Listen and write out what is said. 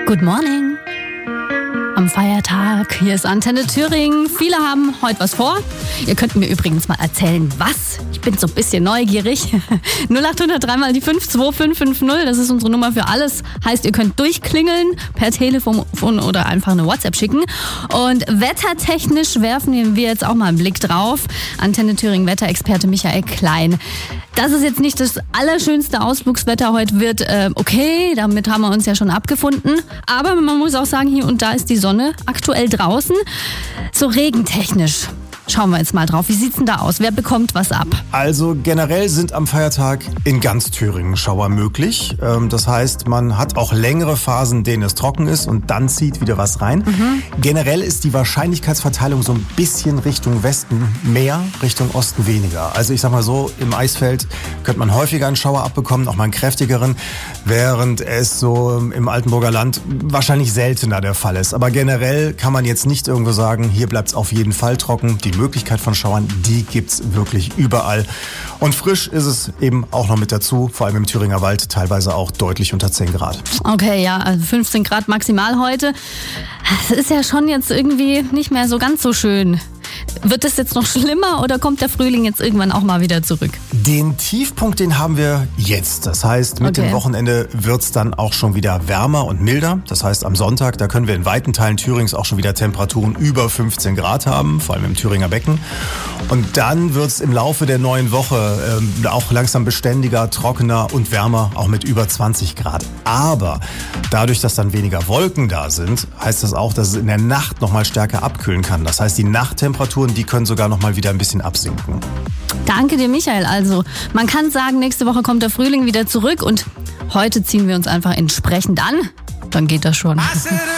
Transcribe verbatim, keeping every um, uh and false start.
Good morning. Am Feiertag, hier ist Antenne Thüringen. Viele haben heute was vor. Ihr könnt mir übrigens mal erzählen, was. Ich bin so ein bisschen neugierig. null acht hundert drei mal die fünf zwei fünf fünf null, das ist unsere Nummer für alles. Heißt, ihr könnt durchklingeln, per Telefon oder einfach eine WhatsApp schicken. Und wettertechnisch werfen wir jetzt auch mal einen Blick drauf. Antenne Thüringen Wetterexperte Michael Klein. Dass es jetzt nicht das allerschönste Ausflugswetter heute wird, äh, okay, damit haben wir uns ja schon abgefunden. Aber man muss auch sagen, hier und da ist die Sonne aktuell draußen. So regentechnisch. Schauen wir jetzt mal drauf. Wie sieht's denn da aus? Wer bekommt was ab? Also generell sind am Feiertag in ganz Thüringen Schauer möglich. Das heißt, man hat auch längere Phasen, in denen es trocken ist und dann zieht wieder was rein. Mhm. Generell ist die Wahrscheinlichkeitsverteilung so ein bisschen Richtung Westen mehr, Richtung Osten weniger. Also ich sag mal so, im Eisfeld könnte man häufiger einen Schauer abbekommen, auch mal einen kräftigeren, während es so im Altenburger Land wahrscheinlich seltener der Fall ist. Aber generell kann man jetzt nicht irgendwo sagen, hier bleibt's auf jeden Fall trocken. Die Möglichkeit von Schauern, die gibt's wirklich überall. Und frisch ist es eben auch noch mit dazu, vor allem im Thüringer Wald, teilweise auch deutlich unter zehn Grad. Okay, ja, also fünfzehn Grad maximal heute. Das ist ja schon jetzt irgendwie nicht mehr so ganz so schön. Wird es jetzt noch schlimmer oder kommt der Frühling jetzt irgendwann auch mal wieder zurück? Den Tiefpunkt, den haben wir jetzt. Das heißt, mit Okay. dem Wochenende wird's dann auch schon wieder wärmer und milder. Das heißt, am Sonntag, da können wir in weiten Teilen Thürings auch schon wieder Temperaturen über fünfzehn Grad haben, vor allem im Thüringer Becken. Und dann wird's im Laufe der neuen Woche ähm, auch langsam beständiger, trockener und wärmer, auch mit über zwanzig Grad. Aber dadurch, dass dann weniger Wolken da sind, heißt das auch, dass es in der Nacht noch mal stärker abkühlen kann. Das heißt, die Nachttemperaturen, die können sogar noch mal wieder ein bisschen absinken. Danke dir, Michael. Also, man kann sagen, nächste Woche kommt der Frühling wieder zurück und heute ziehen wir uns einfach entsprechend an. Dann geht das schon.